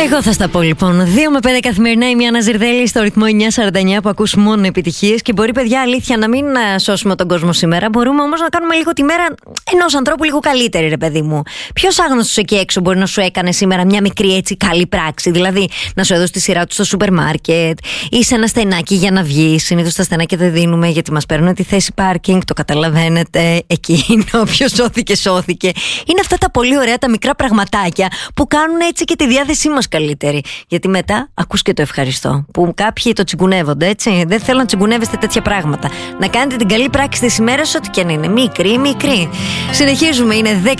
Εγώ θα στα πω λοιπόν. 2 με 5 καθημερινά η Μιάννα Ζυρδέλη στο ρυθμό 949 που ακούς μόνο επιτυχίες. Και μπορεί, παιδιά, αλήθεια, να μην σώσουμε τον κόσμο σήμερα. Μπορούμε όμως να κάνουμε λίγο τη μέρα ενός ανθρώπου λίγο καλύτερη, ρε παιδί μου. Ποιος άγνωστος εκεί έξω μπορεί να σου έκανε σήμερα μια μικρή έτσι καλή πράξη? Δηλαδή, να σου έδωσε τη σειρά του στο σούπερ μάρκετ ή σε ένα στενάκι για να βγει. Συνήθως τα στενάκια δεν δίνουμε γιατί μας παίρνουν τη θέση πάρκινγκ. Το καταλαβαίνετε. Εκεί είναι όποιος σώθηκε, σώθηκε. Είναι αυτά τα πολύ ωραία, τα μικρά πραγματάκια που κάνουν έτσι και τη διάθεσή μας καλύτερη. Γιατί μετά ακούς και το ευχαριστώ. Που κάποιοι το τσιγκουνεύονται, έτσι. Δεν θέλω να τσιγκουνεύεστε τέτοια πράγματα. Να κάνετε την καλή πράξη της ημέρας, ό,τι και αν είναι. Μικρή. Συνεχίζουμε, είναι 10